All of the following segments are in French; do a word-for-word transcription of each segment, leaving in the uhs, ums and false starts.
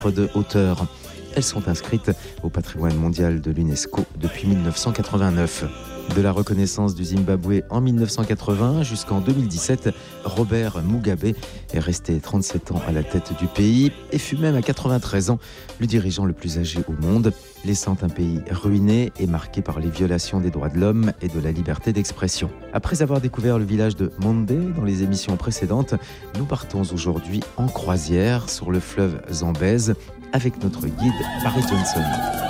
de hauteur. Elles sont inscrites au patrimoine mondial de l'UNESCO depuis mille neuf cent quatre-vingt-neuf. De la reconnaissance du Zimbabwe en mille neuf cent quatre-vingts jusqu'en deux mille dix-sept, Robert Mugabe est resté trente-sept ans à la tête du pays et fut même à quatre-vingt-treize ans le dirigeant le plus âgé au monde, laissant un pays ruiné et marqué par les violations des droits de l'homme et de la liberté d'expression. Après avoir découvert le village de Monde dans les émissions précédentes, nous partons aujourd'hui en croisière sur le fleuve Zambèze avec notre guide Barry Johnson.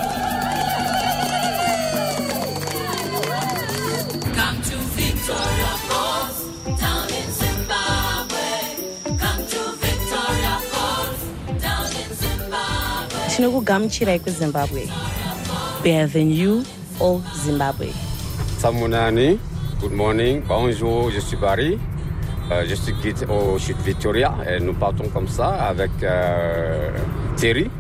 Tinokugamuchirai kuZimbabwe. Bienvenue au Zimbabwe. Samunani, good morning, bonjour, je suis Barry. Euh, je suis guide au Chute Victoria et nous partons comme ça avec euh, Thierry.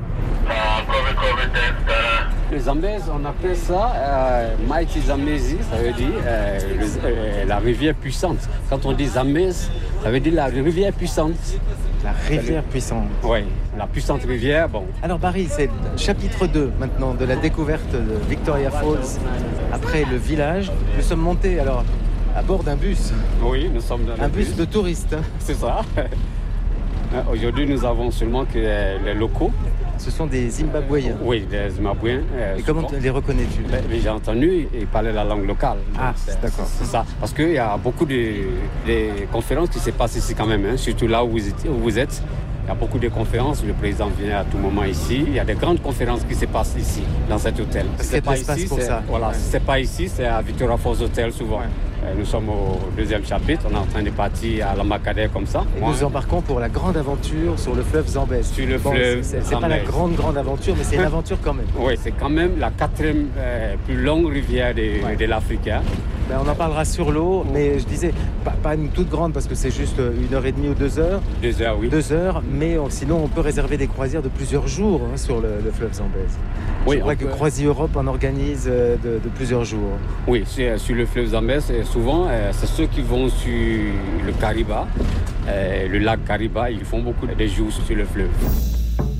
Les Zambèze, on appelle ça euh, Mighty Zambezi, ça veut dire euh, le, euh, la rivière puissante. Quand on dit Zambèze, ça veut dire la rivière puissante. La rivière puissante. Oui, la puissante rivière, bon. Alors Barry, c'est le chapitre deux maintenant de la découverte de Victoria Falls. Après le village, nous sommes montés alors à bord d'un bus. Oui, nous sommes dans un le bus, bus de touristes. C'est ça. Aujourd'hui, nous avons seulement que les locaux. Ce sont des Zimbabwéens. Oui, des Zimbabwéens. Euh, Et comment les reconnais-tu? ben, J'ai entendu, ils parlaient la langue locale. Ah, c'est, d'accord. C'est ça. Parce qu'il y a beaucoup de, de conférences qui se passent ici quand même, hein, surtout là où vous, êtes, où vous êtes. Il y a beaucoup de conférences. Le président vient à tout moment ici. Il y a des grandes conférences qui se passent ici, dans cet hôtel. C'est pas ici, pour c'est, ça. Voilà, ouais. c'est pas ici, c'est à Victoria Falls Hotel souvent. Ouais. Nous sommes au deuxième chapitre, on est en train de partir à l'Ambacadère comme ça. Et nous embarquons pour la grande aventure sur le fleuve Zambèze. Sur le bon, fleuve c'est, c'est pas la grande, grande aventure, mais c'est une aventure quand même. Oui, c'est quand même la quatrième euh, plus longue rivière de, ouais. de l'Afrique. Hein. Ben, on en parlera sur l'eau, mais je disais, pas, pas une toute grande parce que c'est juste une heure et demie ou deux heures. Deux heures, oui. Deux heures, mais on, sinon on peut réserver des croisières de plusieurs jours hein, sur le, le fleuve Zambèze. Oui, je crois peut... que Croisi Europe en organise de, de plusieurs jours. Oui, sur, sur le fleuve Zambèze, souvent, euh, c'est ceux qui vont sur le Kariba, euh, le lac Kariba, ils font beaucoup de jours sur le fleuve.